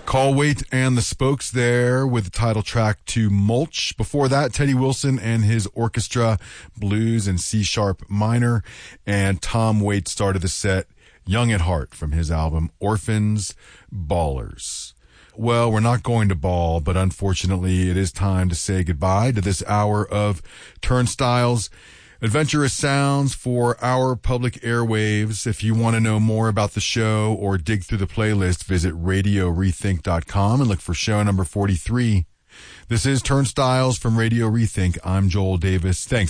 Call Waite and the Spokes there with the title track to Mulch. Before that, Teddy Wilson and his orchestra, blues and C-sharp minor. And Tom Waite started the set, Young at Heart, from his album Orphans, Ballers. Well, we're not going to ball, but unfortunately it is time to say goodbye to this hour of Turnstiles. Adventurous sounds for our public airwaves. If you want to know more about the show or dig through the playlist, visit radiorethink.com and look for show number 43. This is Turnstiles from Radio Rethink. I'm Joel Davis. Thanks.